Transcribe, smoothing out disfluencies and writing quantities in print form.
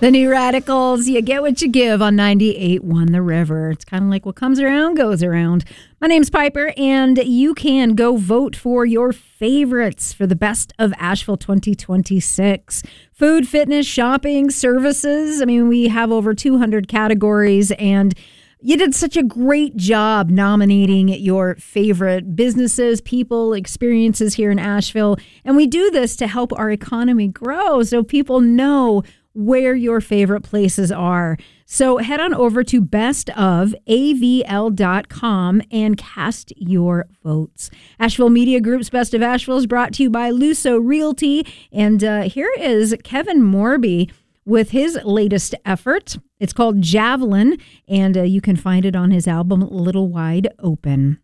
The New Radicals, you get what you give on 98.1 The River. It's kind of like what comes around goes around. My name's Piper, and you can go vote for your favorites for the Best of Asheville 2026. Food, fitness, shopping, services. I mean, we have over 200 categories, and you did such a great job nominating your favorite businesses, people, experiences here in Asheville. And we do this to help our economy grow so people know where your favorite places are. So head on over to bestofavl.com and cast your votes. Asheville Media Group's Best of Asheville is brought to you by Luso Realty. And here is Kevin Morby with his latest effort. It's called Javelin, and you can find it on his album Little Wide Open.